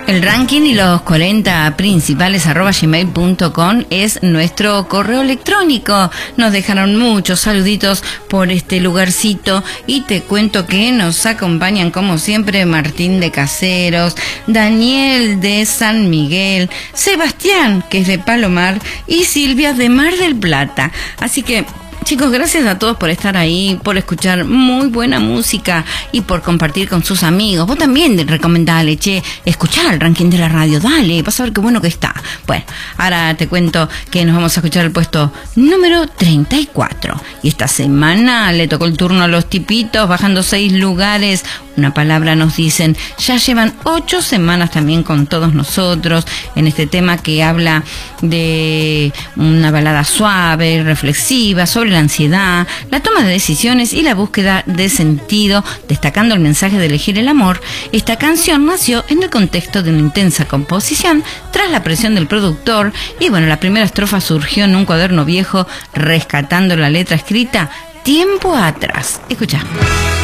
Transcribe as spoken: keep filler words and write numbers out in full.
El ranking y los cuarenta principales arroba gmail punto com es nuestro correo electrónico. Nos dejaron muchos saluditos por este lugarcito y te cuento que nos acompañan como siempre Martín de Caseros, Daniel de San Miguel, Sebastián que es de Palomar y Silvia de Mar del Plata. Así que chicos, gracias a todos por estar ahí, por escuchar muy buena música y por compartir con sus amigos. Vos también recomendale, che, escuchá el ranking de la radio, dale, vas a ver qué bueno que está. Bueno, ahora te cuento que nos vamos a escuchar el puesto número treinta y cuatro. Y esta semana le tocó el turno a los tipitos, bajando seis lugares. Una palabra nos dicen, ya llevan ocho semanas también con todos nosotros en este tema que habla de una balada suave, reflexiva, sobre la ansiedad, la toma de decisiones y la búsqueda de sentido, destacando el mensaje de elegir el amor. Esta canción nació en el contexto de una intensa composición tras la presión del productor y bueno, la primera estrofa surgió en un cuaderno viejo rescatando la letra escrita tiempo atrás. Escucha.